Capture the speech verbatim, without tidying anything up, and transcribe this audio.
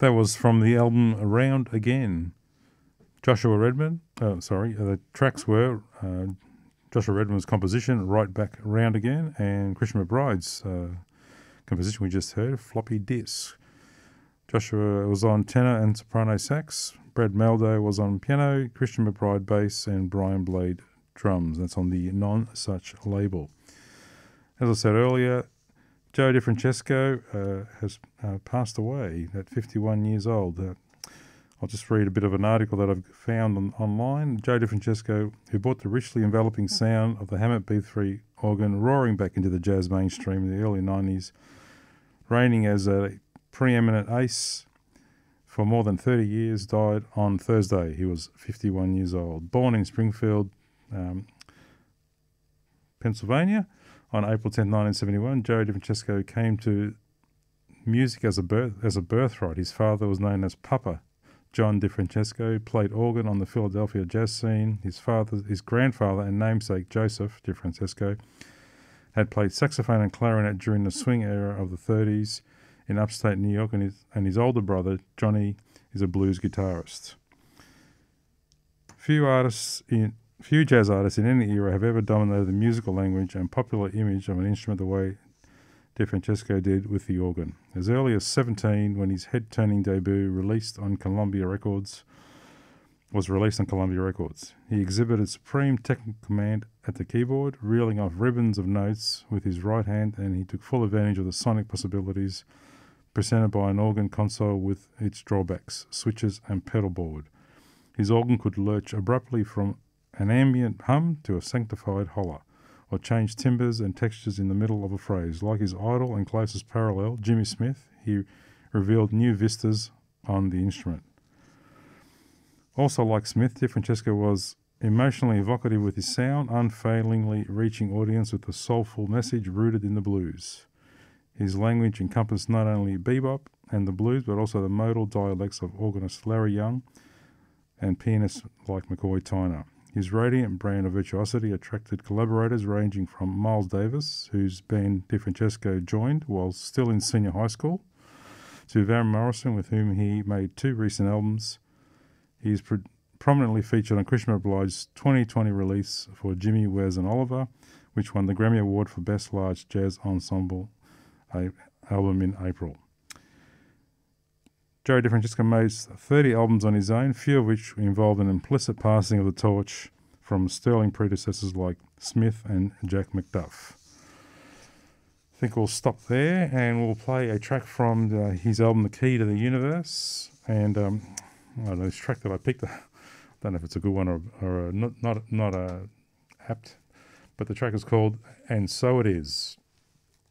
That was from the album Around Again. Joshua Redman, uh, sorry, uh, the tracks were uh, Joshua Redman's composition, Right Back Around Again, and Christian McBride's uh, composition we just heard, Floppy Disk. Joshua was on tenor and soprano sax, Brad Maldo was on piano, Christian McBride bass, and Brian Blade drums. That's on the Non Such label. As I said earlier, Joe DeFrancesco uh, has uh, passed away at fifty-one years old. Uh, I'll just read a bit of an article that I've found on, online. Joe DeFrancesco, who brought the richly enveloping sound of the Hammett B three organ roaring back into the jazz mainstream in the early nineties, reigning as a preeminent ace for more than thirty years, died on Thursday. He was fifty-one years old. Born in Springfield, um, Pennsylvania, on April tenth, nineteen seventy-one, Joe DeFrancesco came to music as a birth as a birthright. His father was known as Papa John DeFrancesco, played organ on the Philadelphia jazz scene. His father, his grandfather and namesake Joseph DeFrancesco had played saxophone and clarinet during the swing era of the thirties in upstate New York, and his, and his older brother, Johnny, is a blues guitarist. Few artists in few jazz artists in any era have ever dominated the musical language and popular image of an instrument the way DeFrancesco did with the organ. As early as seventeen, when his head-turning debut released on Columbia Records was released on Columbia Records, he exhibited supreme technical command at the keyboard, reeling off ribbons of notes with his right hand, and he took full advantage of the sonic possibilities presented by an organ console with its drawbacks, switches, and pedal board. His organ could lurch abruptly from an ambient hum to a sanctified holler, or change timbres and textures in the middle of a phrase. Like his idol and closest parallel, Jimmy Smith, he revealed new vistas on the instrument. Also like Smith, DeFrancesco was emotionally evocative with his sound, unfailingly reaching audience with a soulful message rooted in the blues. His language encompassed not only bebop and the blues, but also the modal dialects of organist Larry Young and pianists like McCoy Tyner. His radiant brand of virtuosity attracted collaborators ranging from Miles Davis, whose band DeFrancesco joined while still in senior high school, to Van Morrison, with whom he made two recent albums. He is pro- prominently featured on Christian McBride's twenty twenty release for Jimmy, Wes and Oliver, which won the Grammy Award for Best Large Jazz Ensemble album in April. Joe DeFrancesco made thirty albums on his own, few of which involved an implicit passing of the torch from sterling predecessors like Smith and Jack McDuff. I think we'll stop there and we'll play a track from uh, his album The Key to the Universe. And um, I don't know, this track that I picked, I don't know if it's a good one or, or a, not, not, not a apt, but the track is called And So It Is.